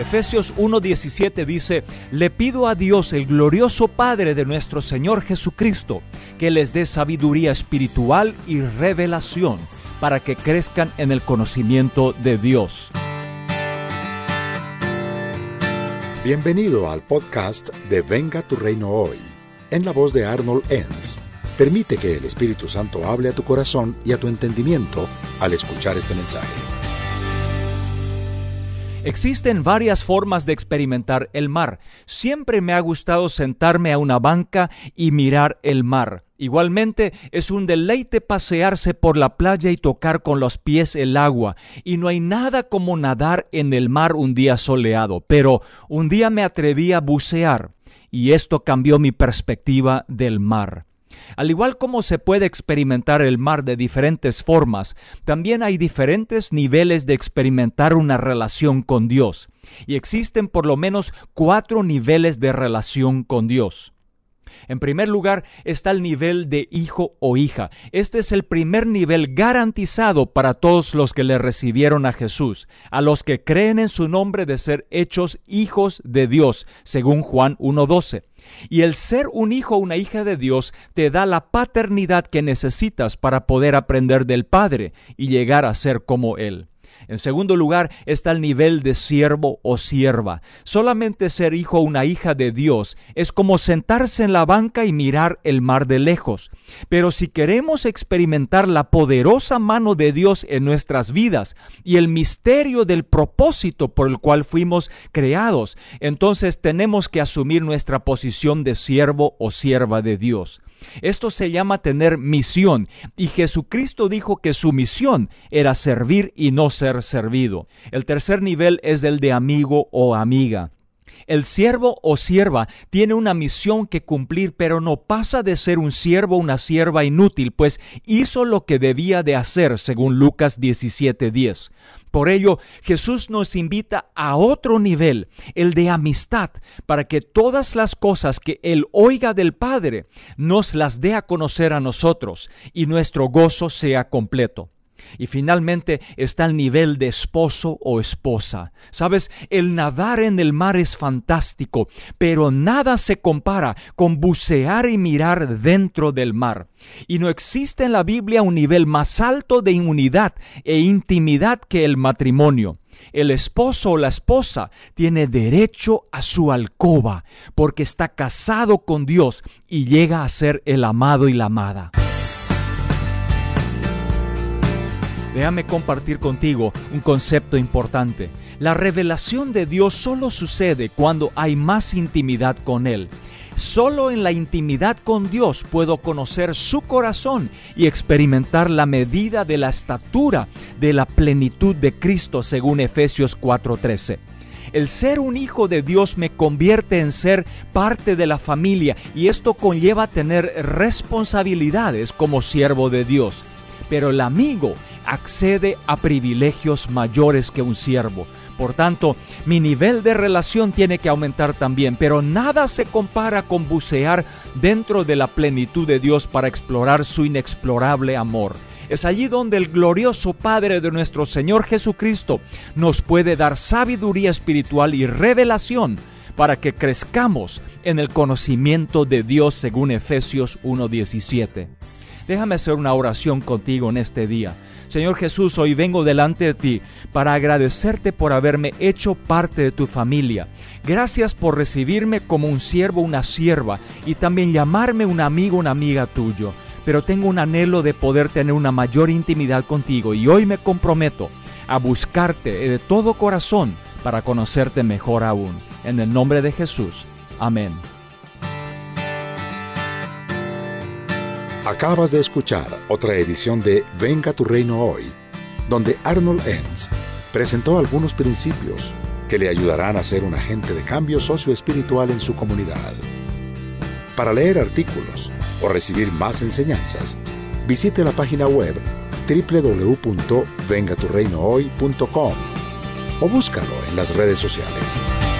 Efesios 1:17 dice: le pido a Dios, el glorioso Padre de nuestro Señor Jesucristo, que les dé sabiduría espiritual y revelación para que crezcan en el conocimiento de Dios. Bienvenido al podcast de Venga tu Reino Hoy, en la voz de Arnold Enns. Permite que el Espíritu Santo hable a tu corazón y a tu entendimiento al escuchar este mensaje. Existen varias formas de experimentar el mar. Siempre me ha gustado sentarme a una banca y mirar el mar. Igualmente, es un deleite pasearse por la playa y tocar con los pies el agua. Y no hay nada como nadar en el mar un día soleado. Pero un día me atreví a bucear y esto cambió mi perspectiva del mar. Al igual como se puede experimentar el mar de diferentes formas, también hay diferentes niveles de experimentar una relación con Dios. Y existen por lo menos 4 niveles de relación con Dios. En primer lugar está el nivel de hijo o hija. Este es el primer nivel garantizado para todos los que le recibieron a Jesús, a los que creen en su nombre de ser hechos hijos de Dios, según Juan 1:12. Y el ser un hijo o una hija de Dios te da la paternidad que necesitas para poder aprender del Padre y llegar a ser como Él. En segundo lugar está el nivel de siervo o sierva. Solamente ser hijo o una hija de Dios es como sentarse en la banca y mirar el mar de lejos. Pero si queremos experimentar la poderosa mano de Dios en nuestras vidas y el misterio del propósito por el cual fuimos creados, entonces tenemos que asumir nuestra posición de siervo o sierva de Dios. Esto se llama tener misión, y Jesucristo dijo que su misión era servir y no ser servido. El tercer nivel es el de amigo o amiga. El siervo o sierva tiene una misión que cumplir, pero no pasa de ser un siervo o una sierva inútil, pues hizo lo que debía de hacer, según Lucas 17:10. Por ello, Jesús nos invita a otro nivel, el de amistad, para que todas las cosas que Él oiga del Padre nos las dé a conocer a nosotros y nuestro gozo sea completo. Y finalmente está el nivel de esposo o esposa. ¿Sabes? El nadar en el mar es fantástico, pero nada se compara con bucear y mirar dentro del mar. Y no existe en la Biblia un nivel más alto de unidad e intimidad que el matrimonio. El esposo o la esposa tiene derecho a su alcoba porque está casado con Dios y llega a ser el amado y la amada. Déjame compartir contigo un concepto importante. La revelación de Dios solo sucede cuando hay más intimidad con Él. Solo en la intimidad con Dios puedo conocer su corazón y experimentar la medida de la estatura de la plenitud de Cristo, según Efesios 4:13. El ser un hijo de Dios me convierte en ser parte de la familia, y esto conlleva tener responsabilidades como siervo de Dios. Pero el amigo accede a privilegios mayores que un siervo. Por tanto, mi nivel de relación tiene que aumentar también, pero nada se compara con bucear dentro de la plenitud de Dios para explorar su inexplorable amor. Es allí donde el glorioso Padre de nuestro Señor Jesucristo nos puede dar sabiduría espiritual y revelación para que crezcamos en el conocimiento de Dios, según Efesios 1:17. Déjame hacer una oración contigo en este día. Señor Jesús, hoy vengo delante de ti para agradecerte por haberme hecho parte de tu familia. Gracias por recibirme como un siervo, una sierva, y también llamarme un amigo, una amiga tuyo. Pero tengo un anhelo de poder tener una mayor intimidad contigo, y hoy me comprometo a buscarte de todo corazón para conocerte mejor aún. En el nombre de Jesús. Amén. Acabas de escuchar otra edición de Venga tu Reino Hoy, donde Arnold Enns presentó algunos principios que le ayudarán a ser un agente de cambio socioespiritual en su comunidad. Para leer artículos o recibir más enseñanzas, visite la página web www.vengaturreinohoy.com o búscalo en las redes sociales.